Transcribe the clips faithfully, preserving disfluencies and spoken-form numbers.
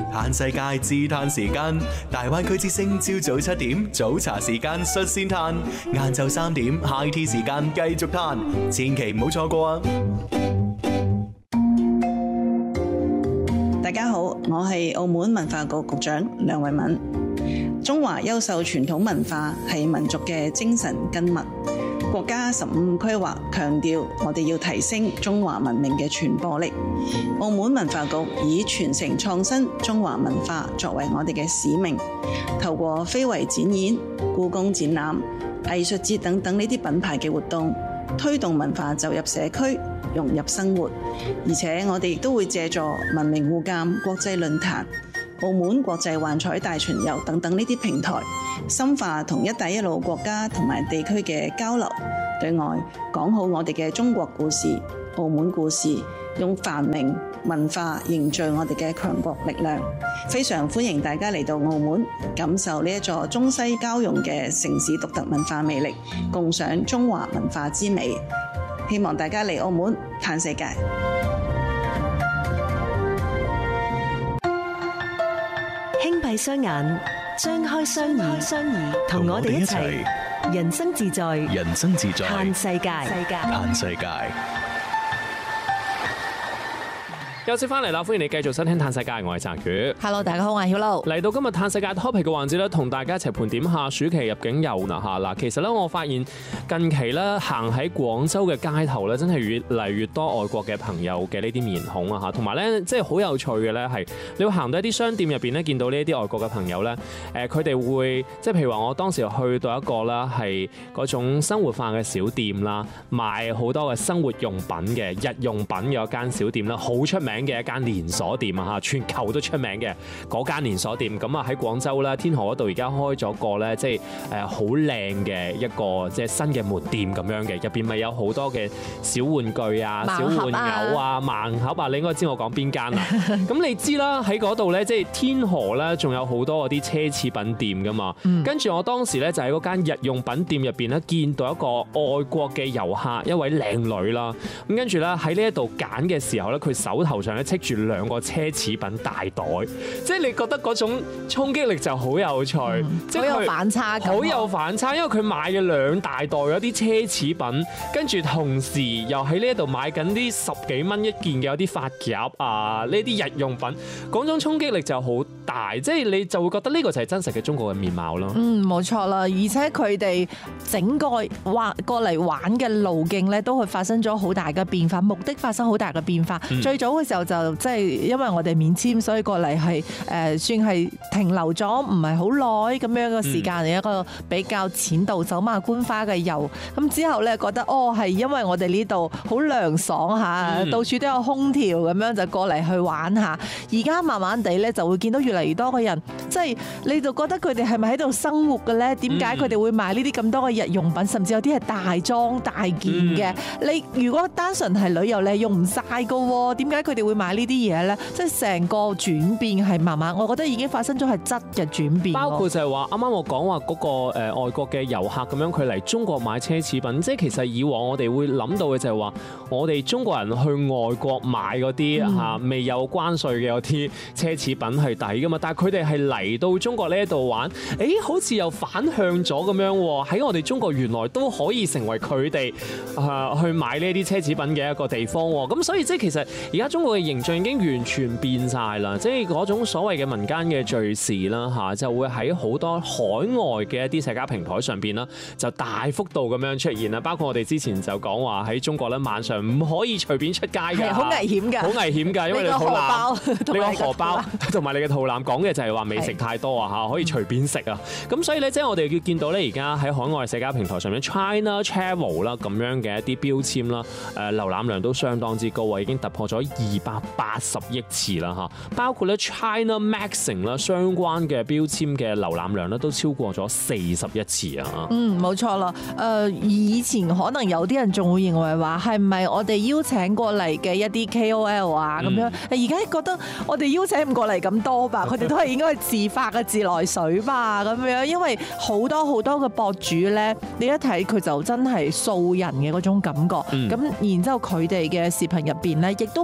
嘆世界自嘆時間，大灣區之聲朝早七點早茶時間率先嘆，晏晝三點 high tea 時間繼續嘆，千祈唔好錯過啊！ 大家好，我係澳門文化局局長梁慧敏。中華優秀傳統文化係民族嘅精神根脈。國家十五規劃強調，我哋要提升中華文明嘅傳播力。澳門文化局以傳承創新中華文化作為我哋嘅使命，透過非遺展演、故宮展覽、藝術節等等呢啲品牌嘅活動，推動文化走入社區，融入生活。而且我哋亦都會借助文明互鑒國際論壇、澳門國際幻彩大巡遊等等呢啲平台，深化同一帶一路國家同埋地區嘅交流，對外講好我哋嘅中國故事、澳門故事，用繁榮文化凝聚我哋嘅強國力量。非常歡迎大家嚟到澳門，感受呢一座中西交融嘅城市獨特文化魅力，共賞中華文化之美。希望大家嚟澳門嘆世界。 輕閉雙眼，張開雙耳，雙耳同我哋一齊人生自在， 人生自在嘆世界， 嘆世界。 休息翻嚟啦，歡迎你繼續收聽《嘆世界》，我係澤宇。 Hello， 大家好，我係曉露。 嚟到今日《嘆世界》topic 嘅環節咧，同大家一齊盤點下暑期入境遊嗱嚇嗱。其實咧，我發現近期咧行喺廣州嘅街頭咧，真係越嚟越多外國嘅朋友嘅呢啲面孔啊嚇，同埋咧即係好有趣嘅咧係，你會行到一啲商店入邊咧，見到呢一啲外國嘅朋友咧，誒佢哋會即係譬如話，我當時去到一個啦係嗰種生活化嘅小店啦，賣好多嘅生活用品嘅日用品嘅一間小店啦，好出名嘅一間連鎖店啊嚇，全球都出名嘅嗰間連鎖店。咁啊喺廣州啦，天河嗰度而家開咗個咧，即係誒好靚嘅一個即係新嘅門店咁樣嘅，入邊咪有好多嘅小玩具啊、小玩偶啊、盲盒啊，你應該知我講邊間啦。咁你知啦，喺嗰度咧，即係天河咧，仲有好多嗰啲奢侈品店噶嘛。嗯、跟住我當時咧就喺嗰間日用品店入邊咧，見到一個外國嘅遊客，一位靚女啦。咁跟住咧喺呢一度揀嘅時候咧，佢手頭上咧戚住兩個奢侈品大袋，即係你覺得嗰種衝擊力就好有趣，嗯、即係好有反差感， 好有反差，因為佢買嘅兩大袋嗰啲奢侈品，跟住同時又喺呢一度買緊啲十幾蚊一件嘅有啲髮夾啊，呢啲日用品，嗰種衝擊力就好大，即係你就會覺得呢個就係真實嘅中國嘅面貌咯。 嗯，冇錯啦，而且佢哋整個玩過嚟玩嘅路徑咧，都會發生咗好大嘅變化，目的發生好大嘅變化。嗯、最早嘅時候就即係因為我哋免簽，所以過嚟係誒算係停留咗唔係好耐咁樣嘅時間，嚟、嗯、一個比較淺度走馬觀花嘅遊。咁之後咧覺得哦係因為我哋呢度好涼爽嚇，嗯、到處都有空調咁樣就過嚟去玩下。而家慢慢地咧就會見到越嚟越多嘅人，即係你就覺得佢哋係咪喺度生活嘅咧？點解佢哋會買呢啲咁多嘅日用品，甚至有啲係大裝大件嘅？嗯、你如果單純係旅遊，你係用唔晒㗎喎？點解佢哋會買呢啲嘢咧？即係成個轉變係慢慢，我覺得已經發生咗係質嘅轉變。包括就係話啱啱我講話嗰個誒外國嘅遊客咁樣，佢嚟中國買奢侈品，即係其實以往我哋會諗到嘅就係話，我哋中國人去外國買嗰啲嚇未有關稅嘅嗰啲奢侈品係抵㗎嘛，但係佢哋係嚟到中國呢一度玩，誒好似又反向咗咁樣喎。喺我哋中國原來都可以成為佢哋誒去買呢啲奢侈品嘅一個地方喎。咁所以即係其實而家中國嘅形象已經完全變晒啦，即係嗰種所謂嘅民間嘅敘事啦嚇，就會喺好多海外嘅一啲社交平台上邊啦，就大幅度咁樣出現啦。包括我哋之前就講話喺中國咧，晚上唔可以隨便出街㗎， 好危險㗎， 好危險㗎，因為你個荷包，你個荷包同埋你嘅肚腩講嘅就係話未食太多啊嚇，可以隨便食啊。咁所以咧，即係我哋要見到咧，而家喺海外社交平台上面 China Travel 啦咁樣嘅一啲標籤啦，誒瀏覽量都相當之高啊，已經突破咗二百八十億次啦嚇。包括咧 China Maxing 啦相關嘅標籤嘅瀏覽量咧都超過咗四十一次啊。 嗯，冇錯啦。誒，以前可能有啲人仲會認為話係唔係我哋邀請過嚟嘅一啲 K O L 啊咁樣，而家覺得我哋邀請唔過嚟咁多吧，佢哋都係應該係自發嘅自來水吧咁樣，因為好多好多嘅博主咧，你一睇佢就真係素人嘅嗰種感覺。咁、嗯、然之後佢哋嘅視頻入邊咧，亦都冇好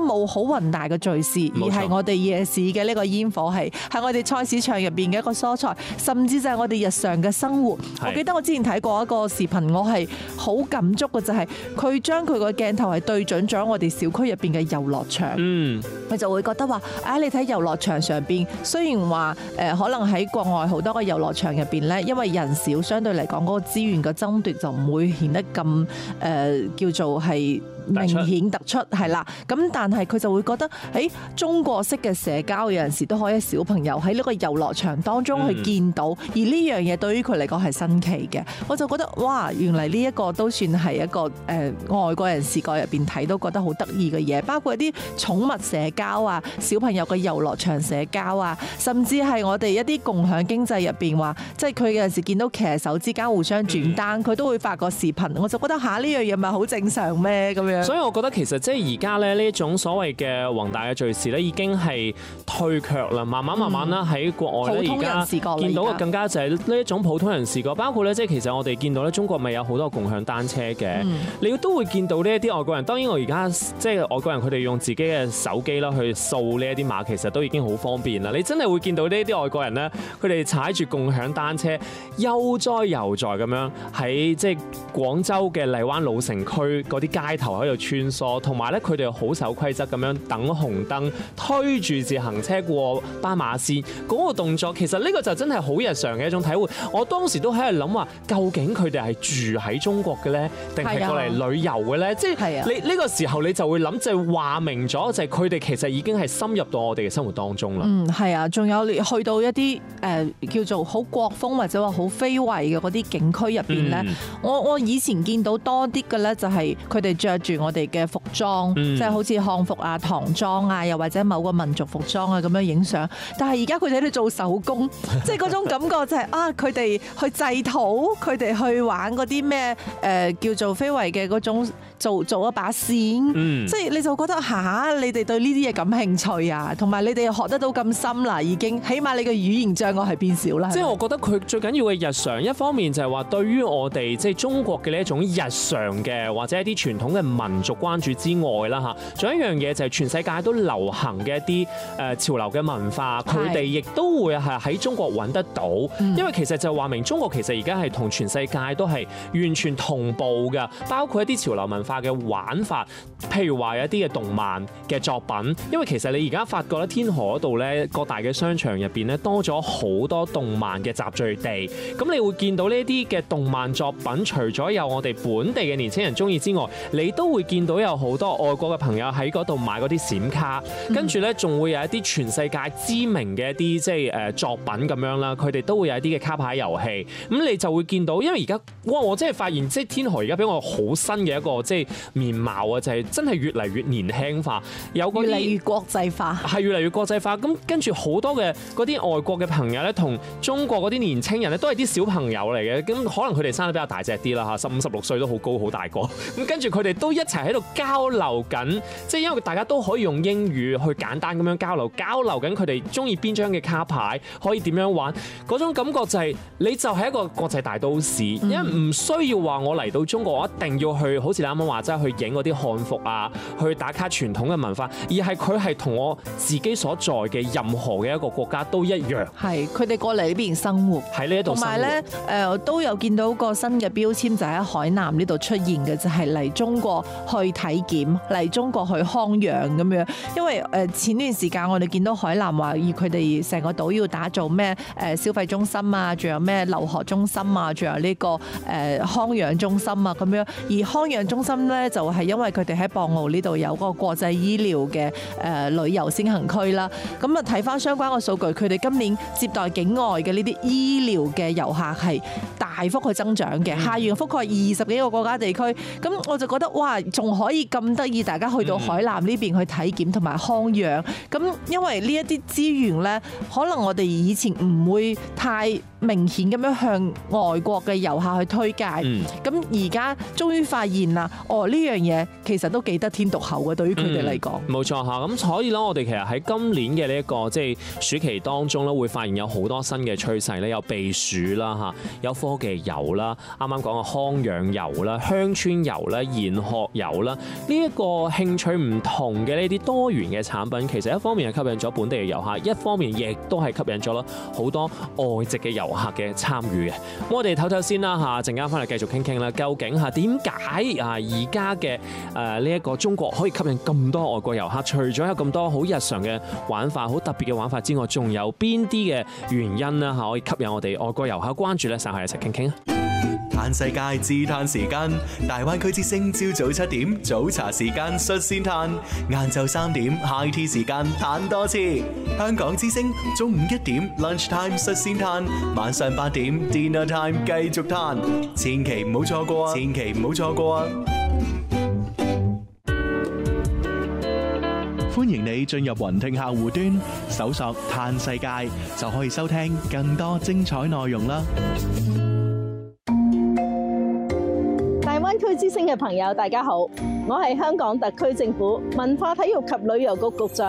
宏大嘅敘事，而係我哋夜市嘅呢個煙火氣，係我哋菜市場入邊嘅一個蔬菜，甚至就係我哋日常嘅生活。我記得我之前睇過一個視頻，我係好感觸嘅，就係佢將佢個鏡頭係對準咗我哋小區入邊嘅遊樂場。嗯，佢就會覺得話：啊，你睇遊樂場上邊，雖然話誒可能喺國外好多個遊樂場入邊咧，因為人少，相對嚟講嗰個資源嘅爭奪就唔會顯得咁誒、呃、叫做係明顯突出，係啦。咁但係佢就會覺得喺中國式嘅社交，有陣時都可以小朋友喺呢個遊樂場當中去見到，嗯、而呢樣嘢對於佢嚟講係新奇嘅。我就覺得哇，原來呢一個都算係一個誒、呃、外國人視角入邊睇都覺得好得意嘅嘢，包括一啲寵物社交啊，小朋友嘅遊樂場社交啊，甚至係我哋一啲共享經濟入邊話，即係佢有陣時見到騎手之間互相轉單，佢、嗯、都會發個視頻，我就覺得嚇呢樣嘢咪好正常咩咁樣。 所以我覺得其實即係而家咧呢一種所謂嘅宏大嘅敘事咧，已經係退卻啦。慢慢慢慢啦，喺國外咧而家見到嘅更加就係呢一種普通人視角，包括咧即係其實我哋見到咧中國咪有好多共享單車嘅，嗯、你都會見到呢一啲外國人。當然我而家即係外國人佢哋用自己嘅手機啦去掃呢一啲碼，其實都已經好方便啦。你真係會見到呢一啲外國人咧，佢哋踩住共享單車悠哉悠哉咁樣喺即係廣州嘅荔灣老城區嗰啲街頭喺度穿梭，同埋咧佢哋好守規則咁樣等紅燈，推住自行車過斑馬線嗰個動作，其實呢個就真係好日常嘅一種體會。我當時都喺度諗話，究竟佢哋係住喺中國嘅咧，定係過嚟旅遊嘅咧？即係你呢個時候你就會諗，就係話明咗，就係佢哋其實已經係深入到我哋嘅生活當中啦。 嗯，係啊，仲有去到一啲誒叫做好國風或者話好非遺嘅嗰啲景區入邊咧，我我以前見到多啲嘅咧，就係佢哋着住我哋嘅服裝，即係、嗯、好似漢服啊、唐裝啊，又或者某個民族服裝啊咁樣影相。但係而家佢哋喺度做手工，即係嗰種感覺就係、是、啊，佢哋去製土，佢哋去玩嗰啲咩誒叫做非遺嘅嗰種做做一把扇，嗯、即係你就覺得吓、啊，你哋對呢啲嘢感興趣啊，同埋你哋學得到咁深啦，已經起碼你嘅語言障礙係變少啦。即係我覺得佢最緊要嘅日常，一方面就係話對於我哋即係中國嘅呢一種日常嘅或者一啲傳統嘅民族關注之外啦嚇，仲有一樣嘢就係全世界都流行嘅一啲誒潮流嘅文化，佢哋亦都會係喺中國揾得到，因為其實就話明中國其實而家係同全世界都係完全同步嘅，包括一啲潮流文化嘅玩法，譬如話有一啲嘅動漫嘅作品，因為其實你而家發覺咧天河嗰度咧各大嘅商場入邊咧多咗好多動漫嘅集聚地，咁你會見到呢啲嘅動漫作品，除咗有我哋本地嘅年輕人中意之外，你都會見到有好多外國嘅朋友喺嗰度買嗰啲閃卡，跟住咧仲會有一啲全世界知名嘅一啲即係誒作品咁樣啦，佢哋都會有一啲嘅卡牌遊戲，咁你就會見到，因為而家哇，我真係發現即係天河而家俾我好新嘅一個即係面貌啊，就係、是、真係越嚟越年輕化，有嗰啲越嚟越國際化， 係越嚟越國際化。咁跟住好多嘅嗰啲外國嘅朋友咧，同中國嗰啲年青人咧，都係啲小朋友嚟嘅，咁可能佢哋生得比較大隻啲啦嚇，十五十六歲都好高好大個，咁跟住佢哋都一齊喺度交流緊，即係因為大家都可以用英語去簡單咁樣交流，交流緊佢哋中意邊張嘅卡牌，可以點樣玩，嗰種感覺就係、是、你就係一個國際大都市，因為唔需要話我嚟到中國我一定要去好似你啱啱話齋去影嗰啲漢服啊，去打卡傳統嘅文化，而係佢係同我自己所在嘅任何嘅一個國家都一樣， 係佢哋過嚟呢邊生活喺呢一度，同埋咧誒都有見到個新嘅標籤就喺海南呢度出現嘅，就係、是、嚟中國去體檢，嚟中國去康養咁樣。因為誒前段時間我哋見到海南話要佢哋成個島要打造咩誒消費中心啊，仲有咩留學中心啊，仲有呢個誒康養中心啊咁樣。而康養中心咧就係因為佢哋喺博鰲呢度有個國際醫療嘅誒旅遊先行區啦。咁啊睇翻相關嘅數據，佢哋今年接待境外嘅呢啲醫療嘅遊客係大幅去增長嘅，下沿覆蓋二十幾個國家地區。咁我就覺得哇，仲可以咁得意，大家去到海南呢邊去體檢同埋康養。咁因為呢一啲資源咧，可能我哋以前唔會太明顯咁樣向外國嘅遊客去推介。咁而家終於發現啦，哦，呢樣嘢其實都幾得天獨厚嘅，對於佢哋嚟講。 冇錯嚇，咁所以咧，我哋其實喺今年嘅呢一個即係暑期當中咧，會發現有好多新嘅趨勢咧，有避暑啦嚇，有科技遊啦，啱啱講嘅康養遊啦、鄉村遊啦、研學遊啦，呢一個興趣唔同嘅呢啲多元嘅產品，其實一方面係吸引咗本地嘅遊客，一方面亦都係吸引咗啦好多外籍嘅遊客嘅參與嘅。咁我哋唞唞先啦嚇，陣間翻嚟繼續傾傾啦。究竟嚇點解啊而家嘅誒呢一個中國可以吸引咁多外國遊客？除咗有咁多好日常嘅玩法、好特別嘅玩法之外，仲有邊啲嘅原因啦嚇可以吸引我哋外國遊客關注咧？稍後一齊傾傾啊！ 嘆世界自嘆時間，大灣區之聲朝早七點早茶時間率先嘆，晏晝三點 high tea 時間嘆多次。香港之聲中午一點 lunch time 率先嘆，晚上八點 dinner time 繼續嘆，千祈唔好錯過啊！千祈唔好錯過啊！歡迎你進入雲聽客戶端，搜索嘆世界就可以收聽更多精彩內容啦。 大灣區之聲嘅朋友，大家好，我係香港特區政府文化體育及旅遊局局長